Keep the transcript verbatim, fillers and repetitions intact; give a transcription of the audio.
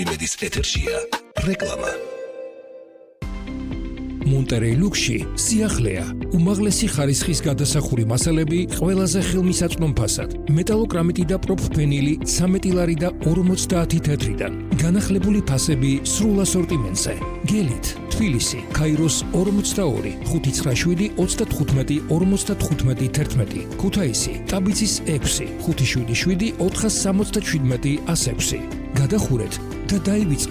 იმედის ეთერშია რეკლამა. მონტერეი ლუქსში სიახლეა, უმაღლესი ხარისხის გადასახური მასალები ყველაზე ხელმისაწვდომ ფასად, მეტალოკრამიტი და პროფფენილი ცამეტი ლარი და ორმოცდაათი თეთრიდან, განახლებული ფასები სრულ ასორტიმენტზე, გელით, თბილისი, ქაიროს ორმოცდაორი, ხუთი ცხრა შვიდი ოცდათხუთმეტი ორმოცდათხუთმეტი თერთმეტი, ქუთაისი, ტაბიცის ექვსი, ხუთი შვიდი შვიდი ოთხას სამოცდაშვიდმეტი ასექვსი. გადახურეთ და დაივიწყეთ